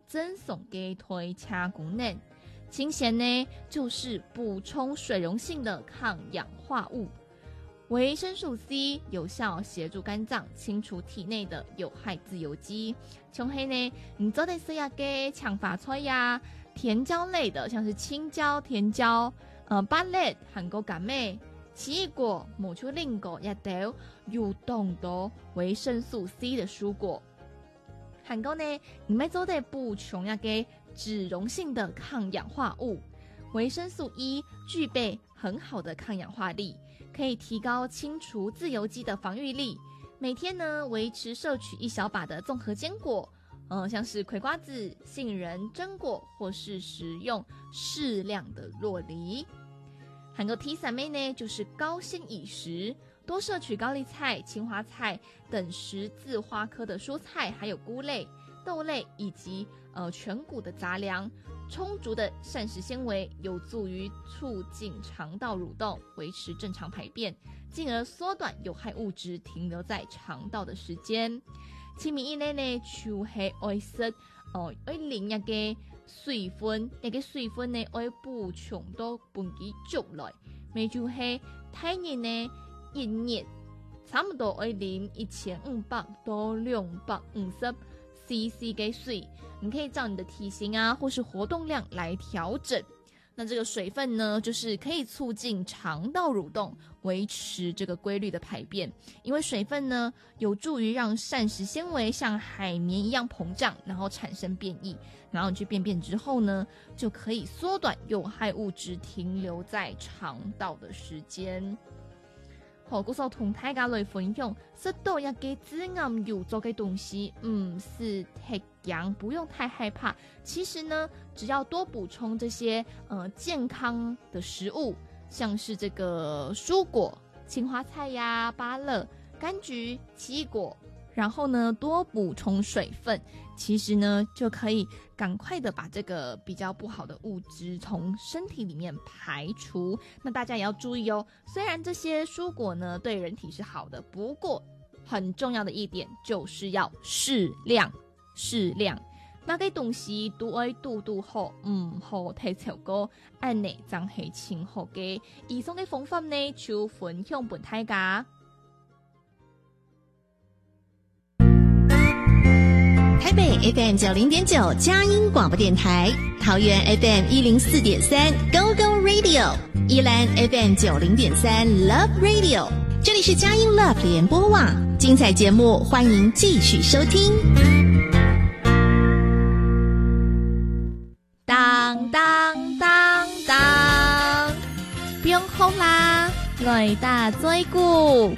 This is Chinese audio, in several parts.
赠送给推车功能。清咸呢，就是补充水溶性的抗氧化物。维生素 C 有效协助肝脏清除体内的有害自由基。像黑呢，你做的是要给强发菜呀、甜椒类的，像是青椒、甜椒、芭乐、韩国柑妹、奇异果、某出令果也都有动的维生素 C 的蔬果。韩国呢，你们做的补充要给脂溶性的抗氧化物。维生素 E 具备很好的抗氧化力，可以提高清除自由基的防御力。每天呢，维持摄取1小把的综合坚果，像是葵瓜子、杏仁、榛果，或是食用适量的酪梨。韩国 T3 妹呢，就是高纤饮食，多摄取高丽菜、青花菜等十字花科的蔬菜，还有菇类、豆类以及全谷的杂粮。充足的膳食纤维有助于促进肠道蠕动，维持正常排便，进而缩短有害物质停留在肠道的时间。清明以内呢，就是爱食爱啉一個水分，一個水分呢愛補充到半支足來，咪就是體熱呢一日差不多愛啉1500到250 CC 嘅水。你可以照你的体型啊，或是活动量来调整。那这个水分呢，就是可以促进肠道蠕动，维持这个规律的排便。因为水分呢，有助于让膳食纤维像海绵一样膨胀，然后产生变异。然后你去便便之后呢，就可以缩短有害物质停留在肠道的时间。好，我想同大家来分享，吃到一個致癌有做嘅東西，是太陽，不用太害怕。其實呢，只要多補充這些健康的食物，像是這個蔬果、青花菜呀、芭樂、柑橘、奇異果，然後呢多補充水分，其實呢就可以趕快的把這個比較不好的物質從身體裡面排除。那大家也要注意哦，雖然這些蔬果呢對人體是好的，不過很重要的一點就是要適量。那個東西都愛度好，好太超過，安內真係清好嘅。以上嘅方法呢，就分享俾大家。 台北 FM 90.9佳音廣播電台，桃園 FM 104.3 Go Go Radio， 宜蘭 FM 90.3 Love Radio， 這裡是佳音 Love 聯播網，精彩節目歡迎繼續收聽。 當當當當，不用哭啦，來打嘴鼓。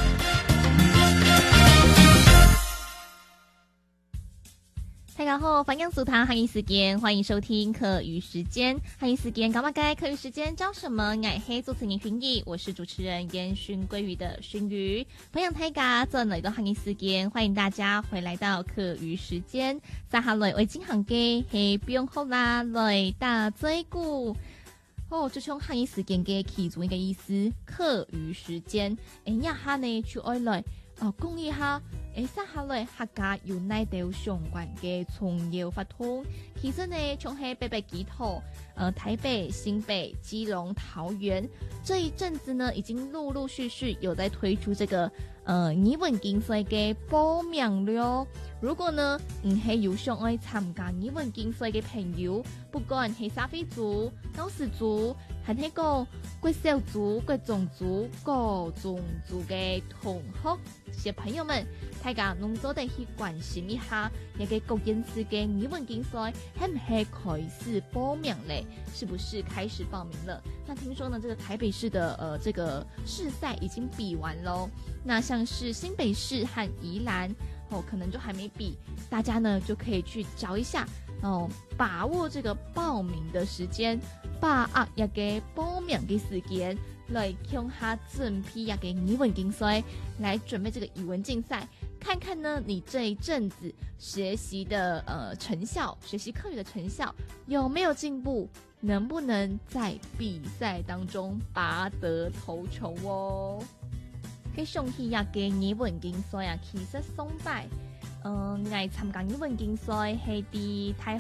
大家好，歡迎收聽漢語時間，歡迎收聽課餘時間。漢語時間幹嘛該？課餘時間教什麼？愛黑主持人薰衣，我是主持人煙燻鮭魚的燻魚。歡迎大家做來到漢語時間，歡迎大家回來到課餘時間。接下來為進行嘅係不用哭啦，來打嘴鼓。這種漢語時間嘅其中一個意思，課餘時間。一下呢就愛來講一下。接下來客家有哪條相關嘅重要活動？其實呢，從喺北北基頭、台北、新北、基隆、桃園這一陣子呢，已經陸陸續續有在推出這個語文競賽嘅報名了。如果呢，係有想愛參加語文競賽嘅朋友，不管係社會組、高師組，還係講國小組、國中組、高中組嘅同學小朋友們，大家攏做得去關心一下，一個國語詞嘅語文競賽係唔係開始報名嘞？是不是開始報名了？那聽說呢，這個台北市的這個試賽已經比完咯。那像是新北市和宜蘭可能就還沒比，大家呢就可以去找一下把握這個報名的時間，把握一個報名嘅時間，來向下準備一個語文競賽，來準備這個語文競賽，看看呢你這一陣子學習的成效，學習課語的成效有沒有進步，能不能在比賽當中拔得頭籌哦。佢上去一個語文競賽啊，其實崇拜愛參加語文競賽係啲大